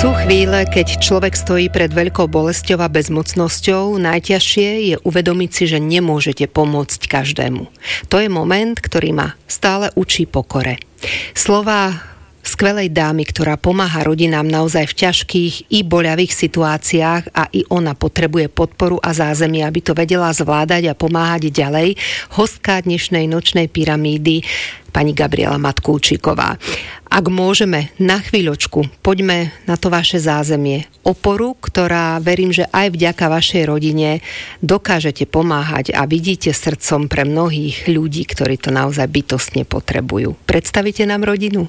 Sú chvíle, keď človek stojí pred veľkou bolesťou a bezmocnosťou. Najťažšie je uvedomiť si, že nemôžete pomôcť každému. To je moment, ktorý ma stále učí pokore. Slová skvelej dámy, ktorá pomáha rodinám naozaj v ťažkých i boľavých situáciách a i ona potrebuje podporu a zázemie, aby to vedela zvládať a pomáhať ďalej. Hostka dnešnej nočnej pyramídy, pani Gabriela Matkulčíková. Ak môžeme, na chvíľočku, poďme na to vaše zázemie. Oporu, ktorá verím, že aj vďaka vašej rodine dokážete pomáhať a vidíte srdcom pre mnohých ľudí, ktorí to naozaj bytostne potrebujú. Predstavíte nám rodinu?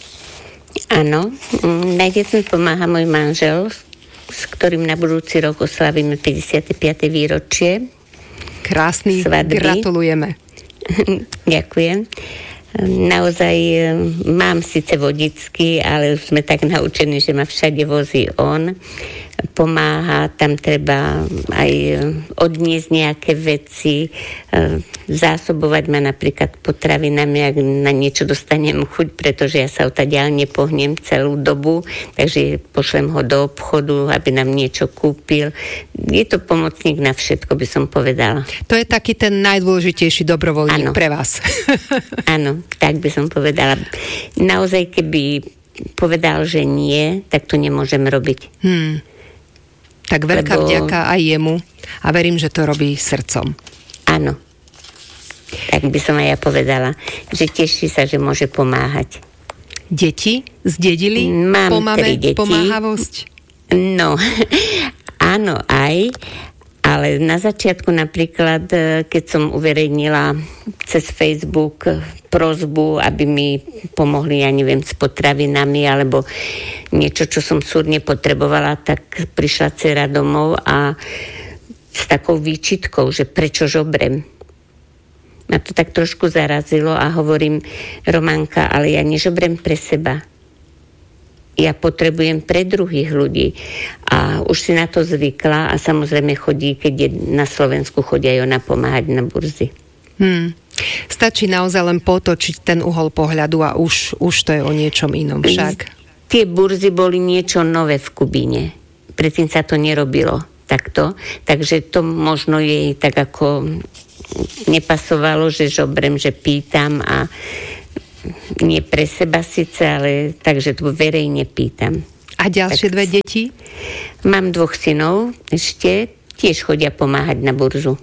Áno, najviac mi pomáha môj manžel, s ktorým na budúci rok oslavíme 55. výročie. Krásny, svadby. Gratulujeme. Ďakujem. Naozaj mám síce vodičky, ale už sme tak naučení, že ma všade vozí on. Pomáha, tam treba aj odniesť nejaké veci, zásobovať ma napríklad potravinami, ak na niečo dostanem chuť, pretože ja sa odtiaľ nepohnem celú dobu, takže pošlem ho do obchodu, aby nám niečo kúpil. Je to pomocník na všetko, by som povedala. To je taký ten najdôležitejší dobrovoľník pre vás. Áno, tak by som povedala. Naozaj, keby povedal, že nie, tak to nemôžem robiť. Tak veľká vďaka aj jemu a verím, že to robí srdcom. Áno. Tak by som aj ja povedala, že teší sa, že môže pomáhať. Deti zdedili pomáhavosť? No, áno aj, ale na začiatku napríklad, keď som uverejnila cez Facebook prosbu, aby mi pomohli, ja neviem, s potravinami alebo niečo, čo som súrne potrebovala, tak prišla dcera domov a s takou výčitkou, že prečo žobrem. Ma to tak trošku zarazilo a hovorím, Románka, ale ja nežobrem pre seba. Ja potrebujem pre druhých ľudí. A už si na to zvykla a samozrejme chodí, keď je na Slovensku, chodia aj ona pomáhať na burzy. Stačí naozaj len potočiť ten uhol pohľadu a už to je o niečom inom však. Tie burzy boli niečo nové v Kubíne. Predtým sa to nerobilo takto. Takže to možno jej tak ako nepasovalo, že žobrem, že pýtam a nie pre seba síce, ale takže to verejne pýtam. A ďalšie dve deti? Mám 2 synov ešte, tiež chodia pomáhať na burzu.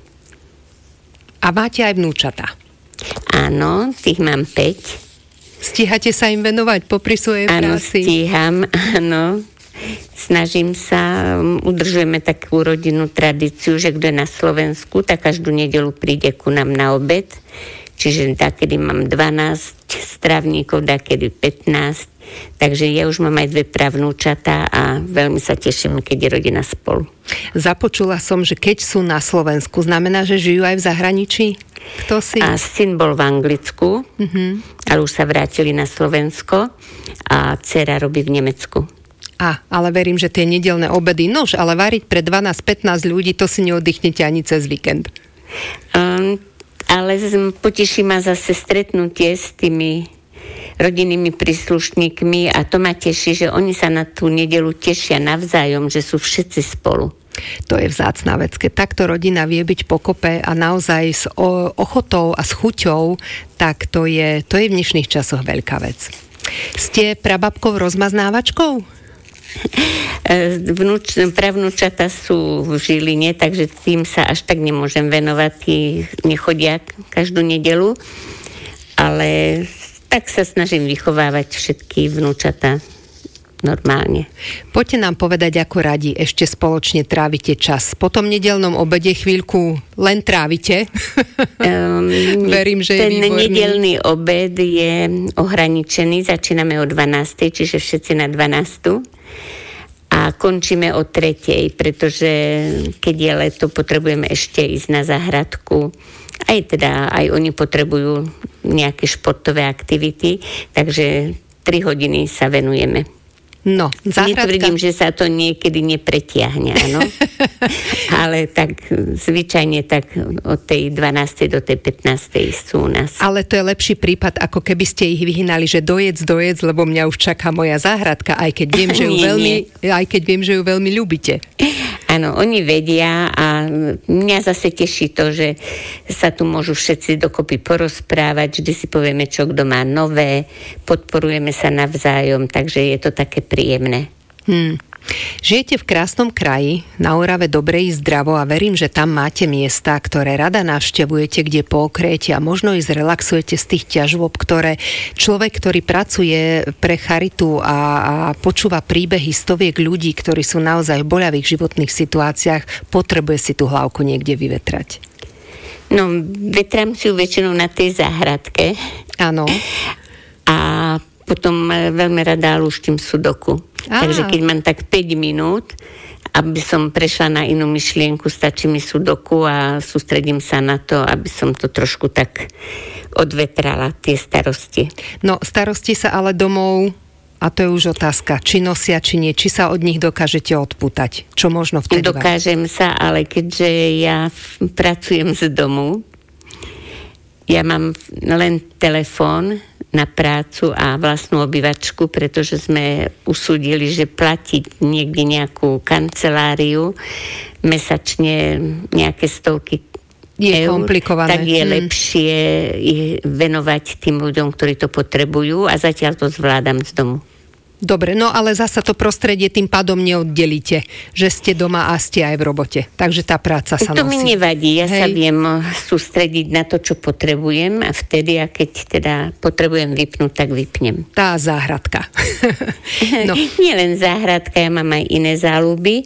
A máte aj vnúčata? Áno, tých mám 5. Stíhate sa im venovať popri svojej práci? Áno, stíham, áno. Snažím sa, udržujeme takú rodinnú tradíciu, že kto je na Slovensku, tak každú nedeľu príde ku nám na obed. Čiže takedy mám 12 strávníkov, takedy 15. Takže ja už mám aj 2 pravnúčatá a veľmi sa teším, keď je rodina spolu. Započula som, že keď sú na Slovensku, znamená, že žijú aj v zahraničí? Kto si? A syn bol v Anglicku, ale už sa vrátili na Slovensko a dcera robí v Nemecku. Ale verím, že tie nedeľné obedy, ale variť pre 12-15 ľudí, to si neoddychnete ani cez víkend. Ale poteší ma zase stretnutie s tými rodinnými príslušníkmi a to ma teší, že oni sa na tú nedeľu tešia navzájom, že sú všetci spolu. To je vzácna vec, keď takto rodina vie byť pokope a naozaj s ochotou a s chuťou, tak to je v dnešných časoch veľká vec. Ste prababkou rozmaznávačkou? Pravnúčata sú v Žiline, takže tým sa až tak nemôžem venovať, tí nechodia každú nedeľu, ale tak sa snažím vychovávať všetky vnúčata normálne. Poďte nám povedať, ako radi ešte spoločne trávite čas. Po tom nedeľnom obede chvíľku len trávite. Verím, že je výborný. Ten nedeľný obed je ohraničený, začíname o 12, čiže všetci na 12. A končíme o 3, pretože keď je leto, potrebujeme ešte ísť na záhradku. Aj oni potrebujú nejaké športové aktivity, takže 3 hodiny sa venujeme. No, záhradka... Netvrdím, že sa to niekedy nepretiahne, áno. Ale tak zvyčajne tak od tej 12. do tej 15. sú u nás. Ale to je lepší prípad, ako keby ste ich vyhnali, že dojedz, lebo mňa už čaká moja záhradka, aj keď viem, že ju veľmi ľúbite. Áno, oni vedia a mňa zase teší to, že sa tu môžu všetci dokopy porozprávať, vždy si povieme, čo kto má nové, podporujeme sa navzájom, takže je to také príjemné. Žijete v krásnom kraji, na Orave dobre i zdravo a verím, že tam máte miesta, ktoré rada navštevujete, kde pookriete a možno i zrelaxujete z tých ťažôb, ktoré človek, ktorý pracuje pre charitu a počúva príbehy stoviek ľudí, ktorí sú naozaj v boľavých životných situáciách, potrebuje si tú hlavku niekde vyvetrať. No, vetrám si ju väčšinou na tej záhradke. Áno. A potom veľmi rada lúštim sudoku. Takže keď mám tak 5 minút, aby som prešla na inú myšlienku, stačí mi sudoku a sústredím sa na to, aby som to trošku tak odvetrala, tie starosti. No, starosti sa ale domov, a to je už otázka, či nosia, či nie, či sa od nich dokážete odpútať. Čo možno vtedy? Dokážem sa, ale keďže ja pracujem z domu, ja mám len telefón na prácu a vlastnú obývačku, pretože sme usúdili, že platiť niekde nejakú kanceláriu mesačne nejaké stovky je eur, komplikované. Tak je lepšie ich venovať tým ľuďom, ktorí to potrebujú a zatiaľ to zvládam z domu. Dobre, no ale zasa to prostredie tým pádom neoddelíte, že ste doma a ste aj v robote. Takže tá práca sa to nosí. Mi nevadí, ja sa viem sústrediť na to, čo potrebujem a vtedy, a keď teda potrebujem vypnúť, tak vypnem. Tá záhradka. No. Nie len záhradka, ja mám aj iné záľuby.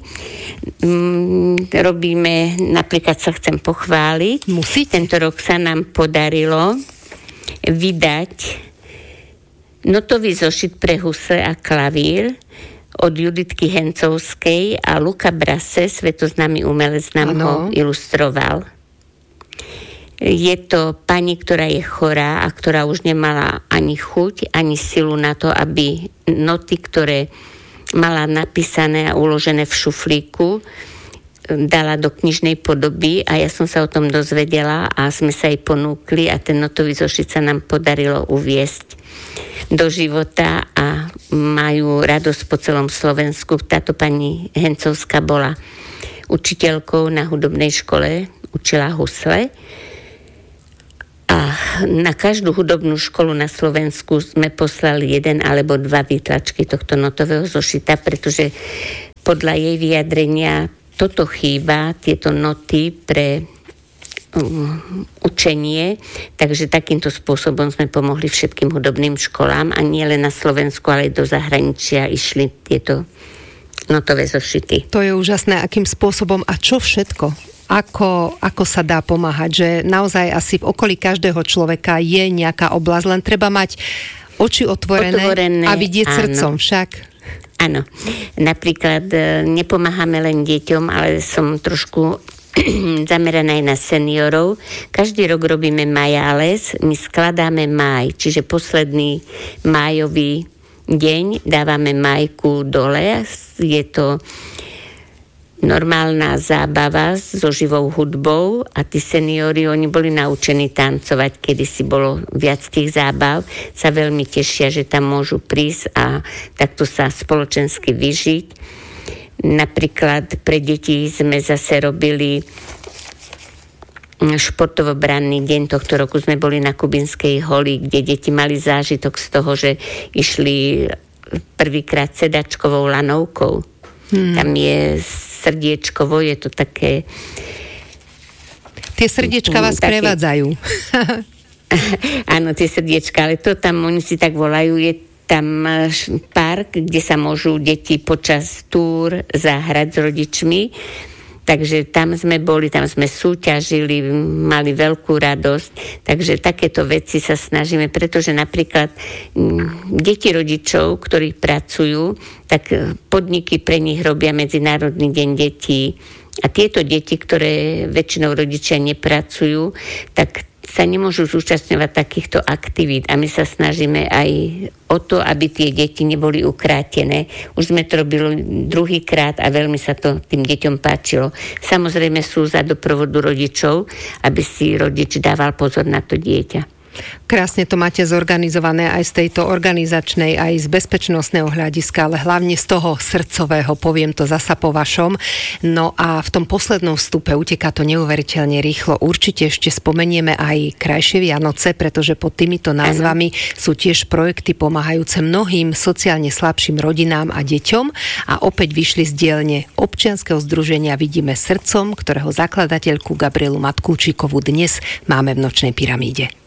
Robíme, napríklad sa chcem pochváliť. Musíte. Tento rok sa nám podarilo vydať notový zošit pre husle a klavír od Juditky Hencovskej a Luka Brase, svetoznámy umelec, nám ho ilustroval. Je to pani, ktorá je chorá a ktorá už nemala ani chuť, ani silu na to, aby noty, ktoré mala napísané a uložené v šuflíku, dala do knižnej podoby a ja som sa o tom dozvedela a sme sa jej ponúkli a ten notový zošit sa nám podarilo uviesť do života a majú radosť po celom Slovensku. Táto pani Hencovská bola učiteľkou na hudobnej škole, učila husle a na každú hudobnú školu na Slovensku sme poslali 1 alebo 2 výtlačky tohto notového zošita, pretože podľa jej vyjadrenia toto chýba, tieto noty pre učenie, takže takýmto spôsobom sme pomohli všetkým hudobným školám a nie len na Slovensku, ale aj do zahraničia išli tieto notové zošity. To je úžasné, akým spôsobom a čo všetko? Ako sa dá pomáhať, že naozaj asi v okolí každého človeka je nejaká oblasť, len treba mať oči otvorené a vidieť srdcom však. Áno, napríklad nepomáhame len deťom, ale som trošku zameraná aj na seniorov. Každý rok robíme majales, my skladáme máj, čiže posledný májový deň dávame májku dole. Je to normálna zábava so živou hudbou a tí seniori, oni boli naučení tancovať, kedysi bolo viac tých zábav, sa veľmi tešia, že tam môžu prísť a takto sa spoločensky vyžiť. Napríklad pre deti sme zase robili športovo-branný deň. Tohto roku sme boli na Kubinskej holi, kde deti mali zážitok z toho, že išli prvýkrát sedačkovou lanovkou. Tam je srdiečkovo, je to také... Tie srdiečka vás prevádzajú. Áno, tie srdiečka, ale to tam oni si tak volajú, je tam park, kde sa môžu deti počas túr zahrať s rodičmi. Takže tam sme boli, tam sme súťažili, mali veľkú radosť. Takže takéto veci sa snažíme, pretože napríklad deti rodičov, ktorí pracujú, tak podniky pre nich robia Medzinárodný deň detí. A tieto deti, ktoré väčšinou rodičia nepracujú, tak sa nemôžu zúčastňovať takýchto aktivít a my sa snažíme aj o to, aby tie deti neboli ukrátené. Už sme to robili druhýkrát a veľmi sa to tým deťom páčilo. Samozrejme sú za doprovodu rodičov, aby si rodič dával pozor na to dieťa. Krásne to máte zorganizované aj z tejto organizačnej, aj z bezpečnostného hľadiska, ale hlavne z toho srdcového, poviem to zasa po vašom. No a v tom poslednom vstupe uteká to neuveriteľne rýchlo. Určite ešte spomenieme aj Krajšie Vianoce, pretože pod týmito názvami sú tiež projekty pomáhajúce mnohým sociálne slabším rodinám a deťom a opäť vyšli z dielne občianskeho združenia Vidíme srdcom, ktorého zakladateľku Gabrielu Matkulčíkovú dnes máme v Nočnej pyramíde.